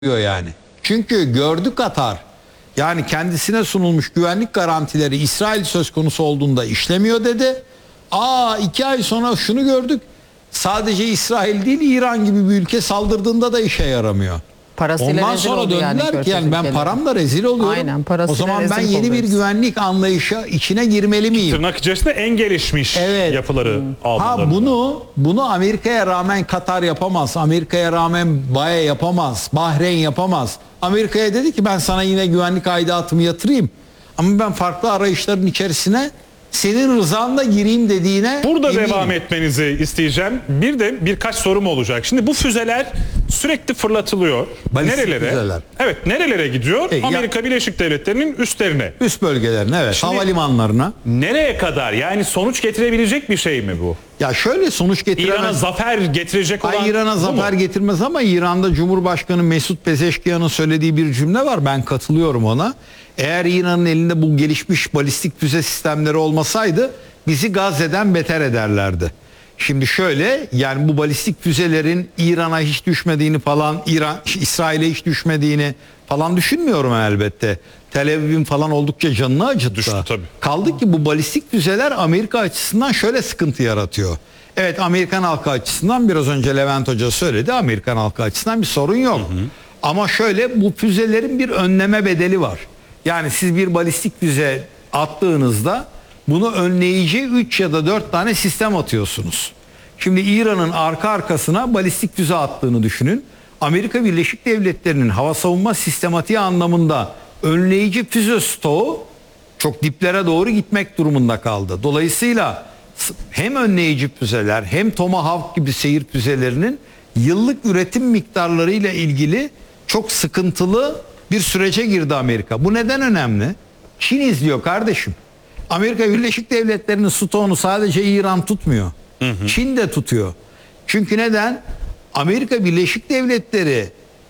yani. Çünkü gördü Katar. Yani kendisine sunulmuş güvenlik garantileri İsrail söz konusu olduğunda işlemiyor dedi. 2 ay sonra şunu gördük. Sadece İsrail değil, İran gibi bir ülke saldırdığında da işe yaramıyor. Parasıyla Ondan rezil sonra oldu döndüler ki yani ben ülkeler. paramla rezil oluyorum. Aynen, o parasıyla zaman ben rezil yeni bir oluyoruz. güvenlik anlayışa içine girmeli miyim? Tırnak içerisinde en gelişmiş yapıları aldılar. Bunu Amerika'ya rağmen Katar yapamaz. Amerika'ya rağmen BAE yapamaz. Bahreyn yapamaz. Amerika'ya dedi ki ben sana yine güvenlik aidatımı yatırayım. Ama ben farklı arayışların içerisine senin rızanla gireyim dediğine Burada eminim. devam etmenizi isteyeceğim. Bir de birkaç sorum olacak. Şimdi bu füzeler sürekli fırlatılıyor. Balistik nerelere? füzeler. Evet, nerelere gidiyor? Amerika Birleşik Devletleri'nin üstlerine. Üst bölgelerine, evet. Şimdi- Havalimanlarına. Nereye kadar? Yani sonuç getirebilecek bir şey mi bu? Ya şöyle sonuç getiremez. İran'a zafer getirecek olan İran'a bu zafer mu? getirmez ama İran'da Cumhurbaşkanı Mesut Pezeşkiyan'ın söylediği bir cümle var. Ben katılıyorum ona. Eğer İran'ın elinde bu gelişmiş balistik füze sistemleri olmasaydı bizi Gazze'den beter ederlerdi. Şimdi şöyle, yani bu balistik füzelerin İran'a hiç düşmediğini falan, İsrail'e hiç düşmediğini falan düşünmüyorum elbette. Tel Aviv'in falan oldukça canını acıttı. Düştü tabii. Kaldı ki bu balistik füzeler Amerika açısından şöyle sıkıntı yaratıyor. Evet, Amerikan halkı açısından biraz önce Levent Hoca söyledi. Amerikan halkı açısından bir sorun yok. Ama şöyle, bu füzelerin bir önleme bedeli var. Yani siz bir balistik füze attığınızda bunu önleyici 3 ya da 4 tane sistem atıyorsunuz. Şimdi İran'ın arka arkasına balistik füze attığını düşünün. Amerika Birleşik Devletleri'nin hava savunma sistematiği anlamında önleyici füze stoğu çok diplere doğru gitmek durumunda kaldı. Dolayısıyla hem önleyici füzeler hem Tomahawk gibi seyir füzelerinin yıllık üretim miktarları ile ilgili çok sıkıntılı bir sürece girdi Amerika. Bu neden önemli? Çin izliyor kardeşim. Amerika Birleşik Devletleri'nin stoğunu sadece İran tutmuyor. Çin de tutuyor. Çünkü neden? Amerika Birleşik Devletleri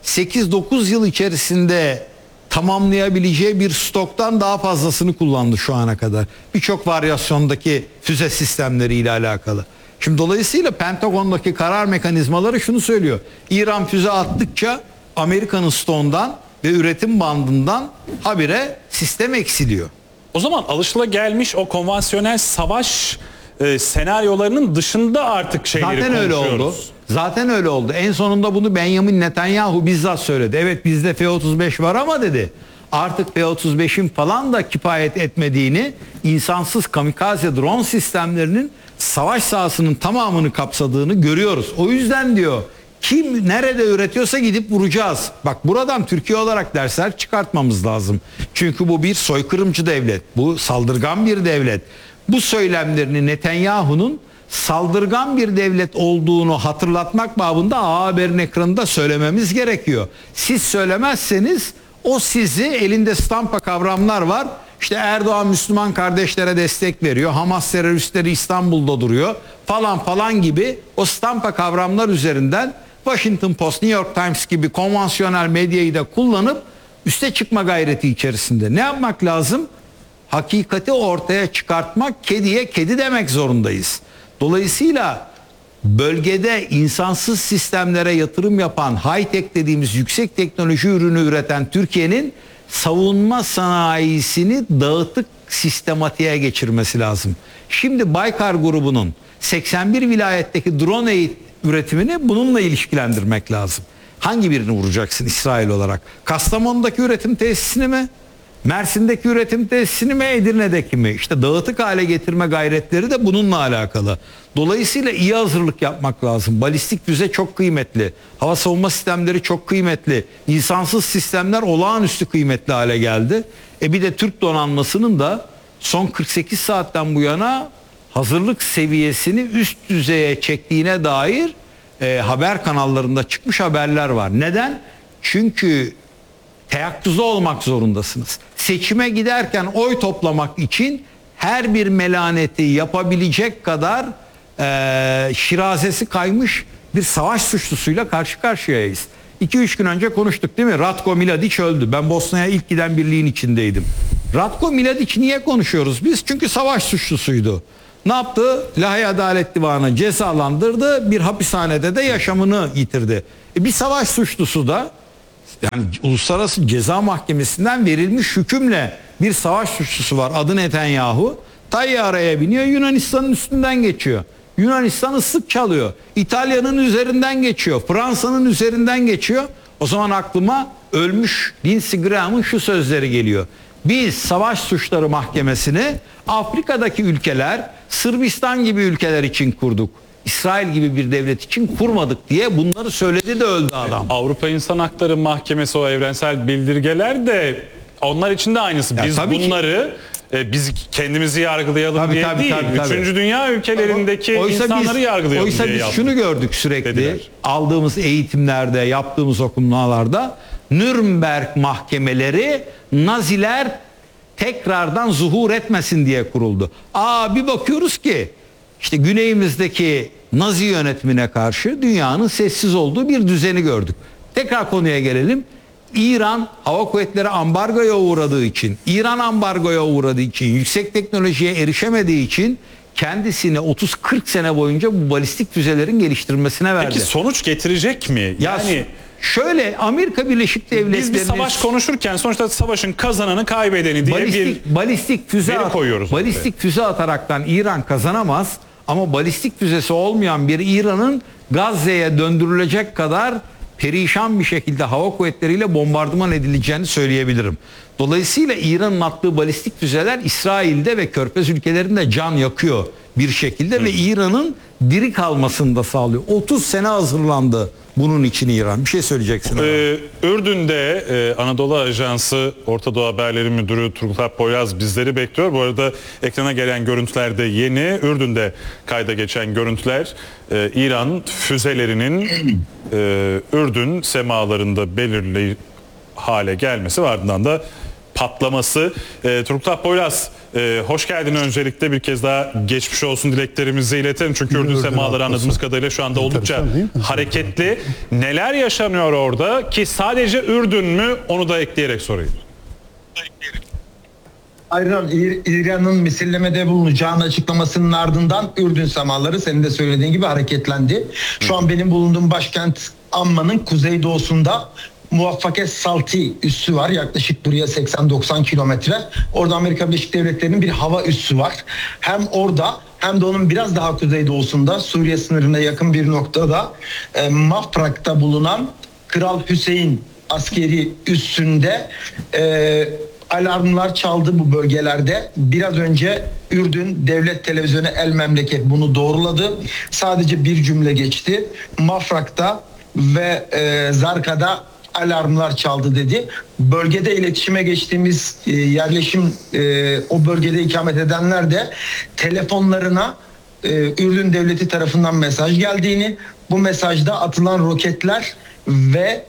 8-9 yıl içerisinde tamamlayabileceği bir stoktan daha fazlasını kullandı şu ana kadar. Birçok varyasyondaki füze sistemleriyle alakalı. Şimdi dolayısıyla Pentagon'daki karar mekanizmaları şunu söylüyor. İran füze attıkça Amerika'nın stoğundan ve üretim bandından habire sistem eksiliyor. O zaman alışılagelmiş o konvansiyonel savaş senaryolarının dışında artık şeyleri Zaten öyle konuşuyoruz. oldu. Zaten öyle oldu. En sonunda bunu Benjamin Netanyahu bizzat söyledi. Evet, bizde F-35 var ama dedi, artık F-35'in falan da kifayet etmediğini, insansız kamikaze drone sistemlerinin savaş sahasının tamamını kapsadığını görüyoruz. O yüzden diyor, kim nerede üretiyorsa gidip vuracağız. Bak, buradan Türkiye olarak dersler çıkartmamız lazım. Çünkü bu bir soykırımcı devlet. Bu saldırgan bir devlet. Bu söylemlerini Netanyahu'nun saldırgan bir devlet olduğunu hatırlatmak babında A Haber'in ekranında söylememiz gerekiyor. Siz söylemezseniz o sizi, elinde stampa kavramlar var. İşte Erdoğan Müslüman kardeşlere destek veriyor. Hamas teröristleri İstanbul'da duruyor falan falan gibi o stampa kavramlar üzerinden Washington Post, New York Times gibi konvansiyonel medyayı da kullanıp üste çıkma gayreti içerisinde. Ne yapmak lazım? Hakikati ortaya çıkartmak, kediye kedi demek zorundayız. Dolayısıyla bölgede insansız sistemlere yatırım yapan, high-tech dediğimiz yüksek teknoloji ürünü üreten Türkiye'nin savunma sanayisini dağıtık sistematiğe geçirmesi lazım. Şimdi Baykar grubunun 81 vilayetteki drone üretimini bununla ilişkilendirmek lazım. Hangi birini vuracaksın İsrail olarak? Kastamonu'daki üretim tesisini mi? Mersin'deki üretim tesisini mi, Edirne'deki mi? İşte dağıtık hale getirme gayretleri de bununla alakalı. Dolayısıyla iyi hazırlık yapmak lazım. Balistik füze çok kıymetli. Hava savunma sistemleri çok kıymetli. İnsansız sistemler olağanüstü kıymetli hale geldi. Bir de Türk donanmasının da son 48 saatten bu yana hazırlık seviyesini üst düzeye çektiğine dair haber kanallarında çıkmış haberler var. Neden? Çünkü teyakkuzda olmak zorundasınız. Seçime giderken oy toplamak için her bir melaneti yapabilecek kadar şirazesi kaymış bir savaş suçlusuyla karşı karşıyayız. 2-3 gün önce konuştuk değil mi? Ratko Mladic öldü. Ben Bosna'ya ilk giden birliğin içindeydim. Ratko Mladic niye konuşuyoruz biz? Çünkü savaş suçlusuydu. Ne yaptı? Lahey Adalet Divanı cezalandırdı. Bir hapishanede de yaşamını yitirdi. Bir savaş suçlusu da yani Uluslararası Ceza Mahkemesi'nden verilmiş hükümle bir savaş suçlusu var. Adı Netanyahu. Tayyareye biniyor, Yunanistan'ın üstünden geçiyor. Yunanistan ıslık çalıyor. İtalya'nın üzerinden geçiyor. Fransa'nın üzerinden geçiyor. O zaman aklıma ölmüş Lindsey Graham'ın şu sözleri geliyor. Biz savaş suçları mahkemesini Afrika'daki ülkeler, Sırbistan gibi ülkeler için kurduk. İsrail gibi bir devlet için kurmadık diye bunları söyledi de öldü adam. Avrupa İnsan Hakları Mahkemesi, o evrensel bildirgeler de onlar için de aynısı. Ya Biz bunları biz kendimizi yargılayalım diye değil. Üçüncü dünya ülkelerindeki insanları yargılayalım oysa diye biz yaptık. şunu gördük sürekli dediler. aldığımız eğitimlerde, yaptığımız okumalarda, Nürnberg mahkemeleri Naziler tekrardan zuhur etmesin diye kuruldu. Bir bakıyoruz ki işte güneyimizdeki Nazi yönetimine karşı dünyanın sessiz olduğu bir düzeni gördük. Tekrar konuya gelelim. İran hava kuvvetleri ambargoya uğradığı için, İran ambargoya uğradığı için, yüksek teknolojiye erişemediği için kendisini 30-40 sene boyunca bu balistik füzelerin geliştirmesine verdi. Peki sonuç getirecek mi? Yani şöyle Amerika Birleşik Devletleri'nin... Biz bir savaş konuşurken sonuçta savaşın kazananı kaybedeni diye balistik füze veri koyuyoruz. Balistik füze ataraktan İran kazanamaz ama balistik füzesi olmayan bir İran'ın Gazze'ye döndürülecek kadar perişan bir şekilde hava kuvvetleriyle bombardıman edileceğini söyleyebilirim. Dolayısıyla İran'ın attığı balistik füzeler İsrail'de ve Körfez ülkelerinde can yakıyor bir şekilde ve İran'ın diri kalmasını da sağlıyor. 30 sene hazırlandı bunun için İran. Bir şey söyleyeceksin. Ürdün'de Anadolu Ajansı Orta Doğu Haberleri Müdürü Turgut Poyraz bizleri bekliyor. Bu arada ekrana gelen görüntüler de yeni. Ürdün'de kayda geçen görüntüler İran füzelerinin Ürdün semalarında belirli hale gelmesi ve ardından da patlaması. Turgut Poyraz, hoş geldin öncelikle. Bir kez daha geçmiş olsun dileklerimizi iletelim. Çünkü Ürdün semaları anladığımız kadarıyla şu anda oldukça hareketli. Neler yaşanıyor orada ki sadece Ürdün mü, onu da ekleyerek sorayım. İran'ın misillemede bulunacağını açıklamasının ardından Ürdün semaları senin de söylediğin gibi hareketlendi. Şu an benim bulunduğum başkent Amman'ın kuzeydoğusunda Muvaffaket Salti üssü var. Yaklaşık buraya 80-90 kilometre. Orada Amerika Birleşik Devletleri'nin bir hava üssü var. Hem orada hem de onun biraz daha kuzeydoğusunda Suriye sınırına yakın bir noktada Mafrak'ta bulunan Kral Hüseyin askeri üssünde alarmlar çaldı bu bölgelerde. Biraz önce Ürdün Devlet Televizyonu El Memleket bunu doğruladı. Sadece bir cümle geçti. Mafrak'ta ve Zarka'da alarmlar çaldı dedi. Bölgede iletişime geçtiğimiz yerleşim o bölgede ikamet edenler de telefonlarına Ürdün devleti tarafından mesaj geldiğini, bu mesajda atılan roketler ve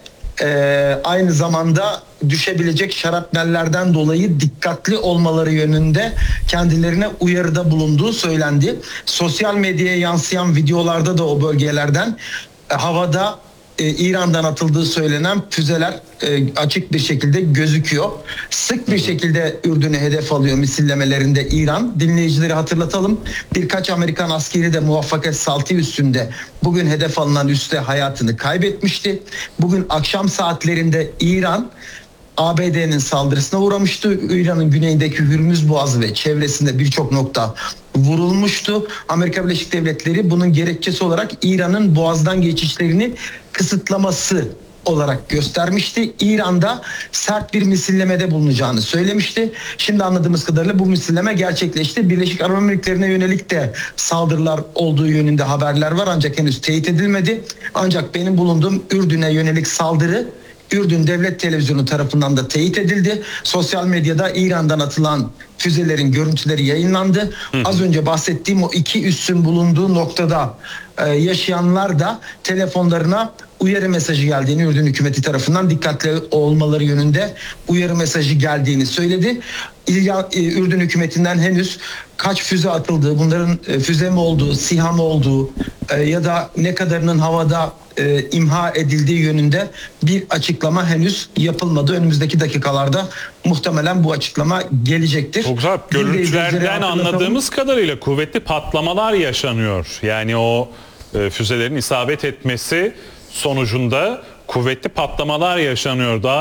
aynı zamanda düşebilecek şarapnellerden dolayı dikkatli olmaları yönünde kendilerine uyarıda bulunduğu söylendi. Sosyal medyaya yansıyan videolarda da o bölgelerden havada İran'dan atıldığı söylenen füzeler açık bir şekilde gözüküyor. Sık bir şekilde Ürdün'ü hedef alıyor misillemelerinde İran. Dinleyicileri hatırlatalım. Birkaç Amerikan askeri de Muvaffaket Salti üssünde bugün hedef alınan üste hayatını kaybetmişti. Bugün akşam saatlerinde İran ABD'nin saldırısına uğramıştı. İran'ın güneyindeki Hürmüz Boğazı ve çevresinde birçok nokta vurulmuştu. Amerika Birleşik Devletleri bunun gerekçesi olarak İran'ın boğazdan geçişlerini kısıtlaması olarak göstermişti. İran'da sert bir misillemede bulunacağını söylemişti. Şimdi anladığımız kadarıyla bu misilleme gerçekleşti. Birleşik Arap Emirlikleri'ne yönelik de saldırılar olduğu yönünde haberler var ancak henüz teyit edilmedi. Ancak benim bulunduğum Ürdün'e yönelik saldırı Ürdün Devlet Televizyonu tarafından da teyit edildi. Sosyal medyada İran'dan atılan füzelerin görüntüleri yayınlandı. Az önce bahsettiğim o iki üssün bulunduğu noktada yaşayanlar da telefonlarına uyarı mesajı geldiğini, Ürdün hükümeti tarafından dikkatli olmaları yönünde uyarı mesajı geldiğini söyledi. Ürdün hükümetinden henüz kaç füze atıldığı, bunların füze mi olduğu, SİHA mı olduğu ya da ne kadarının havada imha edildiği yönünde bir açıklama henüz yapılmadı. Önümüzdeki dakikalarda muhtemelen bu açıklama gelecektir. Görüntülerden anladığımız kadarıyla kuvvetli patlamalar yaşanıyor. Yani o füzelerin isabet etmesi sonucunda kuvvetli patlamalar yaşanıyor. Daha